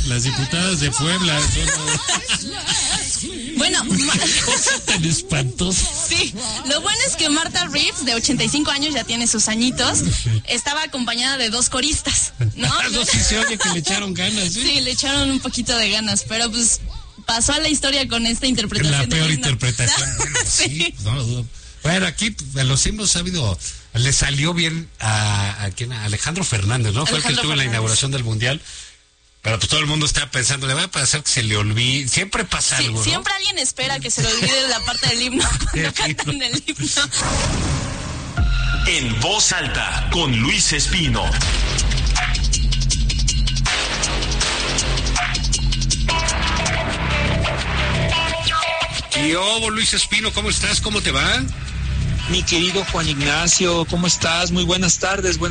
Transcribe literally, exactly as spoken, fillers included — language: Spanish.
Las diputadas de Puebla. Bueno, Cosa tan espantosa. sí, lo bueno es que Martha Reeves, de ochenta y cinco años, ya tiene sus añitos, estaba acompañada de dos coristas, ¿no? Ah, no, sí se oye que le echaron ganas, ¿sí? Sí, le echaron un poquito de ganas, pero pues pasó a la historia con esta interpretación. La peor de interpretación. Bueno, sí, sí. no lo dudo. Bueno, aquí a los hemos sabido, le salió bien a, a, ¿quién? A Alejandro Fernández, ¿no? Fue el que estuvo en la inauguración del Mundial. Pero pues todo el mundo está pensando, le va a pasar que se le olvide. Siempre pasa Sí, algo, ¿no? siempre alguien espera que se le olvide la parte del himno cuando cantan el himno. En voz alta, con Luis Espino. ¿Qué hubo, Luis Espino? ¿Cómo estás? ¿Cómo te va? Mi querido Juan Ignacio, ¿cómo estás? Muy buenas tardes.